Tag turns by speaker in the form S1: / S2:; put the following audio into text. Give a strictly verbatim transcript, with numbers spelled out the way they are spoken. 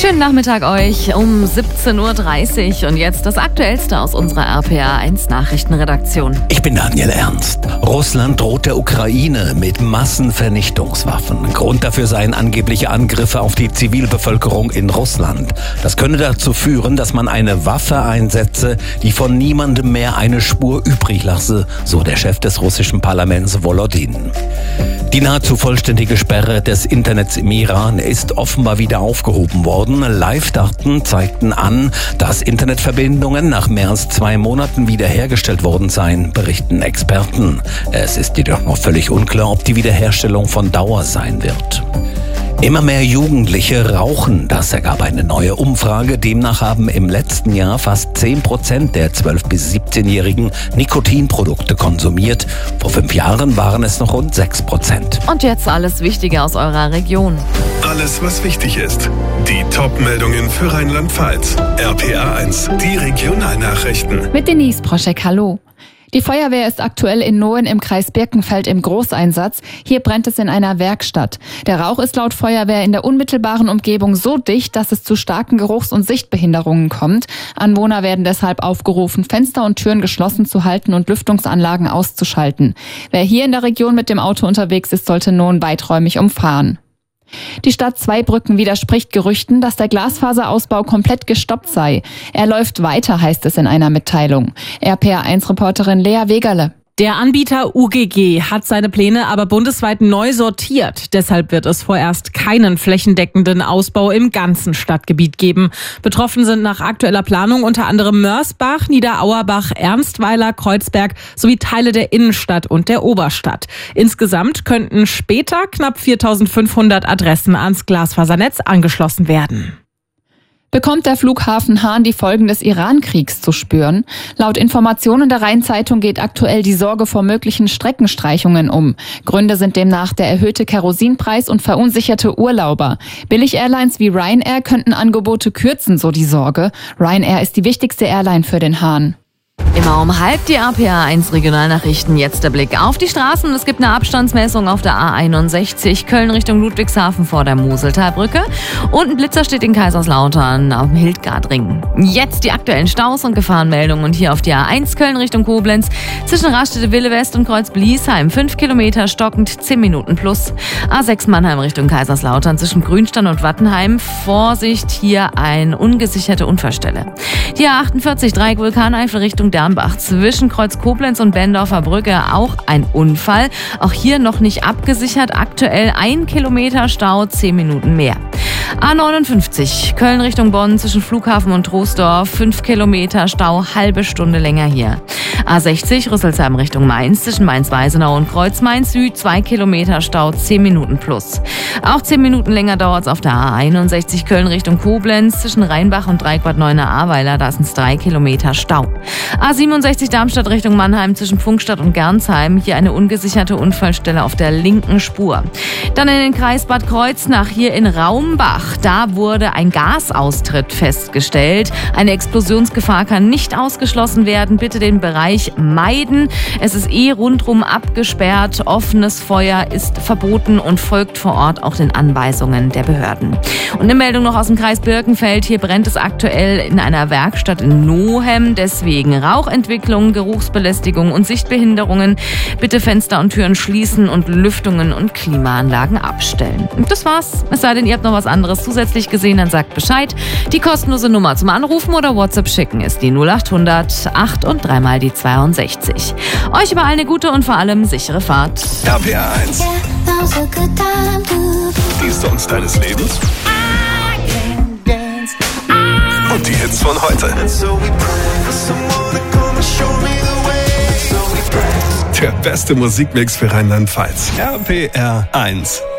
S1: Schönen Nachmittag euch um siebzehn Uhr dreißig und jetzt das Aktuellste aus unserer R P R eins Nachrichtenredaktion.
S2: Ich bin Daniel Ernst. Russland droht der Ukraine mit Massenvernichtungswaffen. Grund dafür seien angebliche Angriffe auf die Zivilbevölkerung in Russland. Das könne dazu führen, dass man eine Waffe einsetze, die von niemandem mehr eine Spur übrig lasse, so der Chef des russischen Parlaments Volodin. Die nahezu vollständige Sperre des Internets im Iran ist offenbar wieder aufgehoben worden. Live-Daten zeigten an, dass Internetverbindungen nach mehr als zwei Monaten wiederhergestellt worden seien, berichten Experten. Es ist jedoch noch völlig unklar, ob die Wiederherstellung von Dauer sein wird. Immer mehr Jugendliche rauchen, das ergab eine neue Umfrage. Demnach haben im letzten Jahr fast zehn Prozent der zwölf- bis siebzehnjährigen Nikotinprodukte konsumiert. Vor fünf Jahren waren es noch rund sechs Prozent.
S1: Und jetzt alles Wichtige aus eurer Region.
S3: Alles, was wichtig ist. Die Top-Meldungen für Rheinland-Pfalz. R P R eins, die Regionalnachrichten.
S4: Mit Denise Proschek, hallo. Die Feuerwehr ist aktuell in Nohen im Kreis Birkenfeld im Großeinsatz. Hier brennt es in einer Werkstatt. Der Rauch ist laut Feuerwehr in der unmittelbaren Umgebung so dicht, dass es zu starken Geruchs- und Sichtbehinderungen kommt. Anwohner werden deshalb aufgerufen, Fenster und Türen geschlossen zu halten und Lüftungsanlagen auszuschalten. Wer hier in der Region mit dem Auto unterwegs ist, sollte Nohen weiträumig umfahren. Die Stadt Zweibrücken widerspricht Gerüchten, dass der Glasfaserausbau komplett gestoppt sei. Er läuft weiter, heißt es in einer Mitteilung. R P R eins Reporterin Lea Wegerle.
S5: Der Anbieter U G G hat seine Pläne aber bundesweit neu sortiert. Deshalb wird es vorerst keinen flächendeckenden Ausbau im ganzen Stadtgebiet geben. Betroffen sind nach aktueller Planung unter anderem Mörsbach, Niederauerbach, Ernstweiler, Kreuzberg sowie Teile der Innenstadt und der Oberstadt. Insgesamt könnten später knapp viertausendfünfhundert Adressen ans Glasfasernetz angeschlossen werden.
S4: Bekommt der Flughafen Hahn die Folgen des Iran-Kriegs zu spüren? Laut Informationen der Rhein-Zeitung geht aktuell die Sorge vor möglichen Streckenstreichungen um. Gründe sind demnach der erhöhte Kerosinpreis und verunsicherte Urlauber. Billig-Airlines wie Ryanair könnten Angebote kürzen, so die Sorge. Ryanair ist die wichtigste Airline für den Hahn.
S1: Immer um halb die R P R eins Regionalnachrichten. Jetzt der Blick auf die Straßen. Es gibt eine Abstandsmessung auf der A einundsechzig, Köln Richtung Ludwigshafen vor der Moseltalbrücke. Und ein Blitzer steht in Kaiserslautern auf dem Hildgardring. Jetzt die aktuellen Staus und Gefahrenmeldungen. Und hier auf die A eins Köln Richtung Koblenz zwischen Raststätte-Wille West und Kreuz-Bliesheim. fünf Kilometer stockend, zehn Minuten plus. A sechs Mannheim Richtung Kaiserslautern zwischen Grünstein und Wattenheim. Vorsicht, hier eine ungesicherte Unfallstelle. Die A achtundvierzig Dreieck Vulkaneifel Richtung Dernbach zwischen Kreuz Koblenz und Bendorfer Brücke auch ein Unfall. Auch hier noch nicht abgesichert. Aktuell ein Kilometer Stau, zehn Minuten mehr. A neunundfünfzig Köln Richtung Bonn zwischen Flughafen und Troisdorf. fünf Kilometer Stau, halbe Stunde länger hier. A sechzig Rüsselsheim Richtung Mainz zwischen Mainz-Weisenau und Kreuz-Mainz Süd. zwei Kilometer Stau, zehn Minuten plus. Auch zehn Minuten länger dauert es auf der A einundsechzig Köln Richtung Koblenz zwischen Rheinbach und Dreieckbad Neuenahr-Ahrweiler. Da sind es drei Kilometer Stau. A siebenundsechzig Darmstadt Richtung Mannheim zwischen Pfungstadt und Gernsheim. Hier eine ungesicherte Unfallstelle auf der linken Spur. Dann in den Kreis Bad Kreuznach, hier in Raumbach. Da wurde ein Gasaustritt festgestellt. Eine Explosionsgefahr kann nicht ausgeschlossen werden. Bitte den Bereich meiden. Es ist eh rundrum abgesperrt. Offenes Feuer ist verboten und folgt vor Ort auch den Anweisungen der Behörden. Und eine Meldung noch aus dem Kreis Birkenfeld. Hier brennt es aktuell in einer Werkstatt in Nohem. Deswegen Rauchentwicklung, Geruchsbelästigung und Sichtbehinderungen. Bitte Fenster und Türen schließen und Lüftungen und Klimaanlagen abstellen. Und das war's. Es sei denn, ihr habt noch was anderes zusätzlich gesehen, dann sagt Bescheid. Die kostenlose Nummer zum Anrufen oder WhatsApp schicken ist die null achthundert acht und dreimal die zweiundsechzig. Euch überall eine gute und vor allem sichere Fahrt.
S3: R P R eins. Die Songs deines Lebens. Und die Hits von heute. Der beste Musikmix für Rheinland-Pfalz. R P R eins.